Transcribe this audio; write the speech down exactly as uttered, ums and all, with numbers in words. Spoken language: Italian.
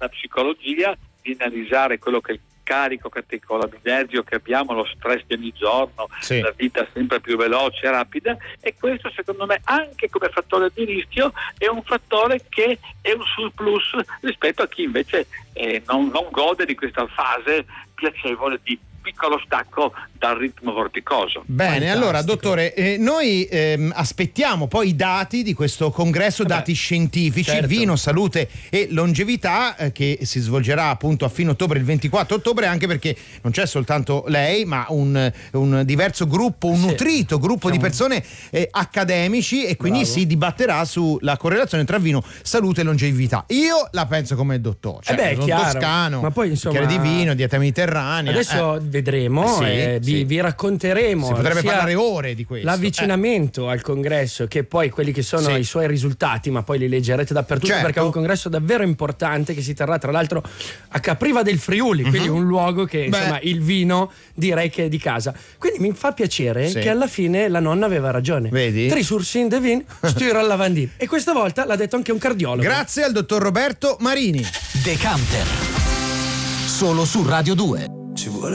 la psicologia, di analizzare quello che è il carico catecholaminergico che abbiamo, lo stress di ogni giorno, sì. la vita sempre più veloce e rapida, e questo secondo me anche come fattore di rischio è un fattore che è un surplus rispetto a chi invece eh, non, non gode di questa fase piacevole di piccolo stacco dal ritmo vorticoso. Bene, Fantastico. Allora dottore, eh, noi ehm, aspettiamo poi i dati di questo congresso, Vabbè, dati scientifici, certo. vino, salute e longevità, eh, che si svolgerà appunto a fine ottobre, il ventiquattro ottobre, anche perché non c'è soltanto lei, ma un, un diverso gruppo, un Sì. nutrito gruppo Siamo- di persone eh, accademici, e quindi Bravo. si dibatterà sulla correlazione tra vino, salute e longevità. Io la penso come il dottore, cioè, Eh beh, sono chiaro. toscano, Ma poi, insomma, bicchiere di vino, dieta mediterranea. Adesso eh. vedremo, Sì, eh, vi, sì. vi racconteremo. Si potrebbe sia parlare ore di questo. l'avvicinamento al congresso, che poi quelli che sono Sì. i suoi risultati, ma poi li leggerete dappertutto, Certo. perché è un congresso davvero importante che si terrà tra l'altro a Capriva del Friuli, quindi un luogo che Beh. insomma il vino direi che è di casa. Quindi mi fa piacere Sì. che alla fine la nonna aveva ragione. Vedi? Tri sursin de vin, stur al lavandin. E questa volta l'ha detto anche un cardiologo. Grazie al dottor Roberto Marini. Decanter. Solo su Radio due.